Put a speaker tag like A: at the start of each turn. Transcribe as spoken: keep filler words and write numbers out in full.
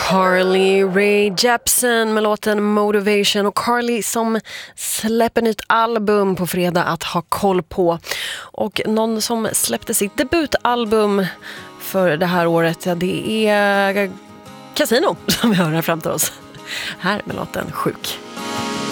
A: Carly Rae Jepsen med låten Motivation, och Carly som släpper nytt album på fredag att ha koll på. Och någon som släppte sitt debutalbum för det här året, ja, det är Casino som vi hör här framför oss. Här med låten Sjuk.